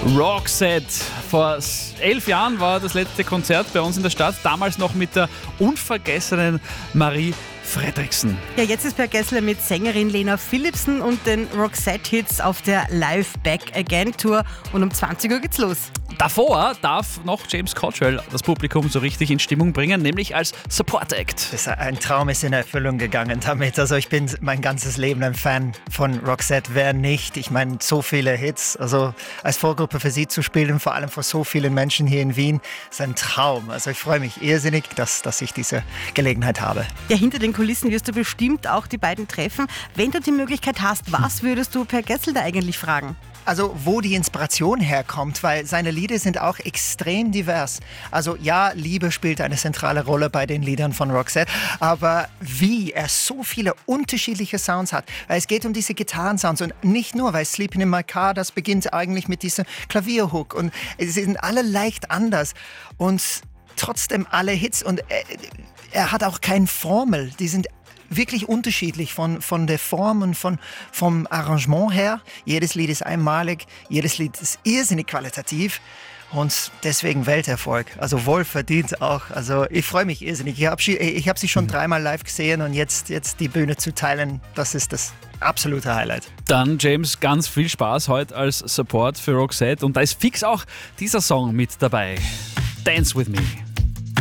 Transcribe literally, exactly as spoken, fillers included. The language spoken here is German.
Roxette. Vor elf Jahren war das letzte Konzert bei uns in der Stadt, damals noch mit der unvergessenen Marie Fredriksen. Ja, jetzt ist Per Gessler mit Sängerin Lena Philipsen und den Roxette-Hits auf der Live Back Again Tour und um zwanzig Uhr geht's los. Davor darf noch James Cottrell das Publikum so richtig in Stimmung bringen, nämlich als Support Act. Das ein Traum ist in Erfüllung gegangen damit. Also ich bin mein ganzes Leben ein Fan von Roxette. Wer nicht? Ich meine, so viele Hits. Also als Vorgruppe für sie zu spielen, vor allem vor so vielen Menschen hier in Wien, ist ein Traum. Also ich freue mich irrsinnig, dass, dass ich diese Gelegenheit habe. Ja, hinter den Kulissen wirst du bestimmt auch die beiden treffen. Wenn du die Möglichkeit hast, was würdest du Per Gessler da eigentlich fragen? Also wo die Inspiration herkommt, weil seine Lieder sind auch extrem divers. Also ja, Liebe spielt eine zentrale Rolle bei den Liedern von Roxette, aber wie er so viele unterschiedliche Sounds hat. Weil es geht um diese Gitarrensounds und nicht nur, weil Sleeping in My Car, das beginnt eigentlich mit diesem Klavierhook und sie sind alle leicht anders und trotzdem alle Hits und er, er hat auch keine Formel, die sind wirklich unterschiedlich von, von der Form und von, vom Arrangement her. Jedes Lied ist einmalig, jedes Lied ist irrsinnig qualitativ und deswegen Welterfolg. Also wohlverdient auch. Also ich freue mich irrsinnig. Ich habe ich hab sie schon dreimal live gesehen und jetzt, jetzt die Bühne zu teilen, das ist das absolute Highlight. Dann, James, ganz viel Spaß heute als Support für Roxette und da ist fix auch dieser Song mit dabei. Dance With Me.